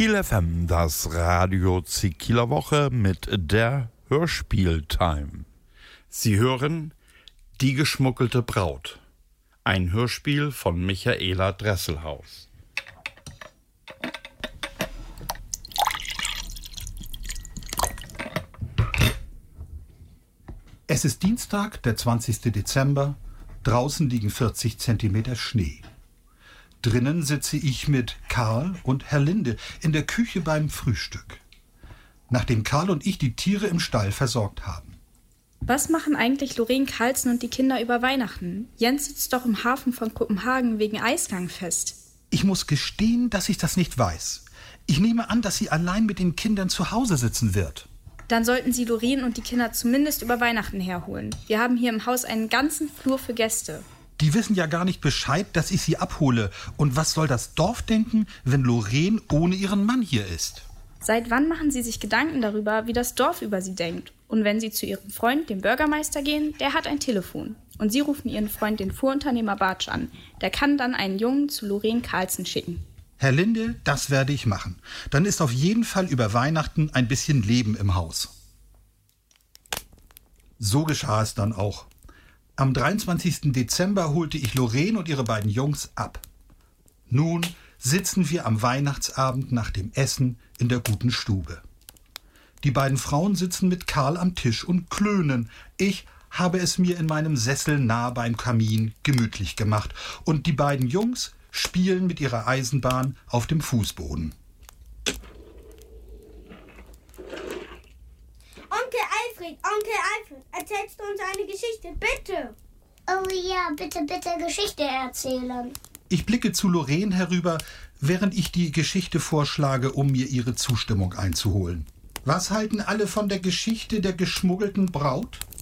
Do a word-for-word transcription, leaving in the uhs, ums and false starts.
Kiel F M, das Radio Kieler Woche mit der Hörspieltime. Sie hören Die geschmuggelte Braut, ein Hörspiel von Michaela Dresselhaus. Es ist Dienstag, der zwanzigsten Dezember. Draußen liegen vierzig Zentimeter Schnee. Drinnen sitze ich mit Karl und Herr Linde in der Küche beim Frühstück, nachdem Karl und ich die Tiere im Stall versorgt haben. Was machen eigentlich Lorraine Carlsen und die Kinder über Weihnachten? Jens sitzt doch im Hafen von Kopenhagen wegen Eisgang fest. Ich muss gestehen, dass ich das nicht weiß. Ich nehme an, dass sie allein mit den Kindern zu Hause sitzen wird. Dann sollten Sie Lorraine und die Kinder zumindest über Weihnachten herholen. Wir haben hier im Haus einen ganzen Flur für Gäste. Die wissen ja gar nicht Bescheid, dass ich sie abhole. Und was soll das Dorf denken, wenn Lorraine ohne ihren Mann hier ist? Seit wann machen Sie sich Gedanken darüber, wie das Dorf über Sie denkt? Und wenn Sie zu Ihrem Freund, dem Bürgermeister, gehen, der hat ein Telefon. Und Sie rufen Ihren Freund, den Fuhrunternehmer Bartsch, an. Der kann dann einen Jungen zu Lorraine Carlsen schicken. Herr Linde, das werde ich machen. Dann ist auf jeden Fall über Weihnachten ein bisschen Leben im Haus. So geschah es dann auch. Am dreiundzwanzigsten Dezember holte ich Lorraine und ihre beiden Jungs ab. Nun sitzen wir am Weihnachtsabend nach dem Essen in der guten Stube. Die beiden Frauen sitzen mit Karl am Tisch und klönen. Ich habe es mir in meinem Sessel nah beim Kamin gemütlich gemacht. Und die beiden Jungs spielen mit ihrer Eisenbahn auf dem Fußboden. Onkel Alfred, Onkel Alfred, erzählst du uns eine Geschichte, bitte? Oh ja, bitte, bitte Geschichte erzählen. Ich blicke zu Lorraine herüber, während ich die Geschichte vorschlage, um mir ihre Zustimmung einzuholen. Was halten alle von der Geschichte der geschmuggelten Braut?